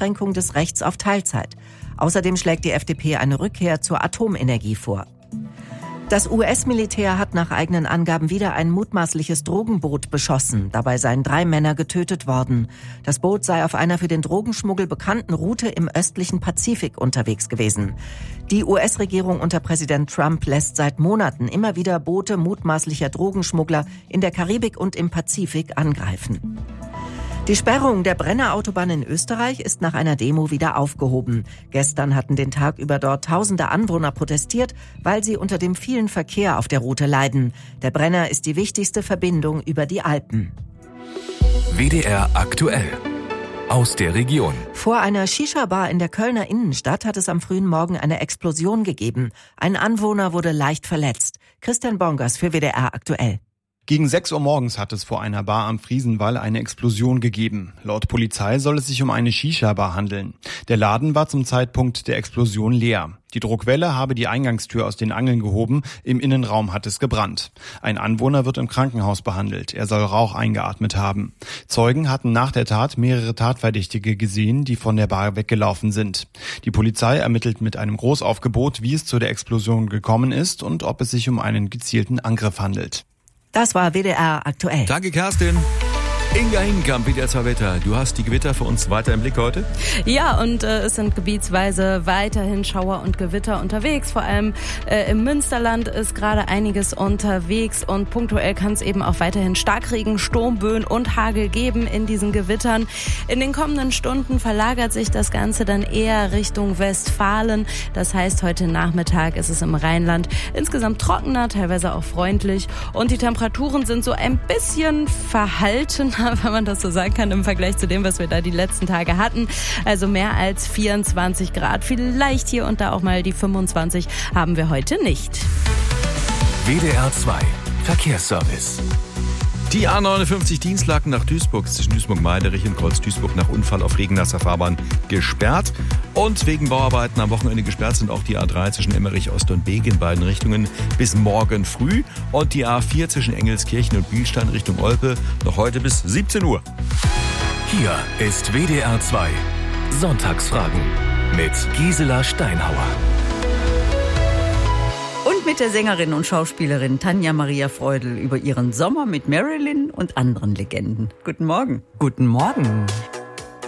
Einschränkung des Rechts auf Teilzeit. Außerdem schlägt die FDP eine Rückkehr zur Atomenergie vor. Das US-Militär hat nach eigenen Angaben wieder ein mutmaßliches Drogenboot beschossen. Dabei seien 3 Männer getötet worden. Das Boot sei auf einer für den Drogenschmuggel bekannten Route im östlichen Pazifik unterwegs gewesen. Die US-Regierung unter Präsident Trump lässt seit Monaten immer wieder Boote mutmaßlicher Drogenschmuggler in der Karibik und im Pazifik angreifen. Die Sperrung der Brenner-Autobahn in Österreich ist nach einer Demo wieder aufgehoben. Gestern hatten den Tag über dort tausende Anwohner protestiert, weil sie unter dem vielen Verkehr auf der Route leiden. Der Brenner ist die wichtigste Verbindung über die Alpen. WDR aktuell. Aus der Region. Vor einer Shisha-Bar in der Kölner Innenstadt hat es am frühen Morgen eine Explosion gegeben. Ein Anwohner wurde leicht verletzt. Christian Bongers für WDR aktuell. Gegen 6 Uhr morgens hat es vor einer Bar am Friesenwall eine Explosion gegeben. Laut Polizei soll es sich um eine Shisha-Bar handeln. Der Laden war zum Zeitpunkt der Explosion leer. Die Druckwelle habe die Eingangstür aus den Angeln gehoben, im Innenraum hat es gebrannt. Ein Anwohner wird im Krankenhaus behandelt, er soll Rauch eingeatmet haben. Zeugen hatten nach der Tat mehrere Tatverdächtige gesehen, die von der Bar weggelaufen sind. Die Polizei ermittelt mit einem Großaufgebot, wie es zu der Explosion gekommen ist und ob es sich um einen gezielten Angriff handelt. Das war WDR aktuell. Danke, Kerstin. Inga Hinkamp, WDR 2 Wetter. Du hast die Gewitter für uns weiter im Blick heute? Ja, und es sind gebietsweise weiterhin Schauer und Gewitter unterwegs. Vor allem im Münsterland ist gerade einiges unterwegs und punktuell kann es eben auch weiterhin Starkregen, Sturmböen und Hagel geben in diesen Gewittern. In den kommenden Stunden verlagert sich das Ganze dann eher Richtung Westfalen. Das heißt, heute Nachmittag ist es im Rheinland insgesamt trockener, teilweise auch freundlich. Und die Temperaturen sind so ein bisschen verhaltener, wenn man das so sagen kann, im Vergleich zu dem, was wir da die letzten Tage hatten. Also mehr als 24 Grad. Vielleicht hier und da auch mal die 25 haben wir heute nicht. WDR 2 Verkehrsservice. Die A59 Dienstlaken nach Duisburg, zwischen Duisburg-Meiderich und Kreuz-Duisburg nach Unfall auf regennasser Fahrbahn gesperrt. Und wegen Bauarbeiten am Wochenende gesperrt sind auch die A3 zwischen Emmerich Ost und Beek in beiden Richtungen bis morgen früh. Und die A4 zwischen Engelskirchen und Bielstein Richtung Olpe noch heute bis 17 Uhr. Hier ist WDR 2 Sonntagsfragen mit Gisela Steinhauer. Und mit der Sängerin und Schauspielerin Tanja Maria Freudl über ihren Sommer mit Marilyn und anderen Legenden. Guten Morgen. Guten Morgen.